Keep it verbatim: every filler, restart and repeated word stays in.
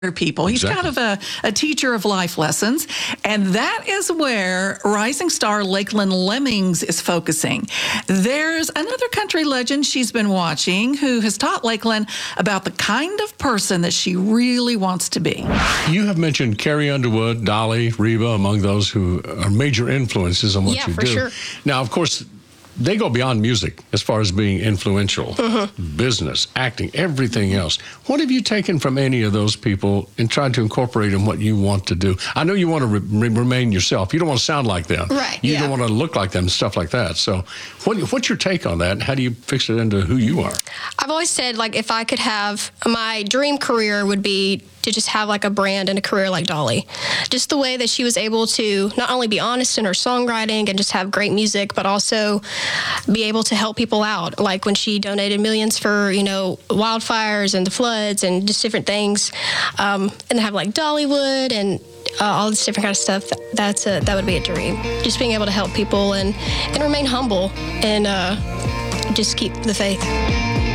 people. He's Exactly. kind of a, a teacher of life lessons. And that is where rising star Lakeland Lemmings is focusing. There's another country legend she's been watching who has taught Lakeland about the kind of person that she really wants to be. You have mentioned Carrie Underwood, Dolly, Reba, among those who are major influences on what Yeah, you for do. sure. Now, of course, they go beyond music as far as being influential, Mm-hmm. business, acting, everything else. What have you taken from any of those people and tried to incorporate in what you want to do? I know you want to re- remain yourself. You don't want to sound like them. Right, You yeah. don't want to look like them, stuff like that. So what, what's your take on that? And how do you fix it into who you are? I've always said, like, if I could have, my dream career would be to just have like a brand and a career like Dolly. Just the way that she was able to not only be honest in her songwriting and just have great music, but also be able to help people out. Like when she donated millions for, you know, wildfires and the floods and just different things. Um, and have like Dollywood and uh, all this different kind of stuff. That's a, that would be a dream. Just being able to help people and, and remain humble and uh, just keep the faith.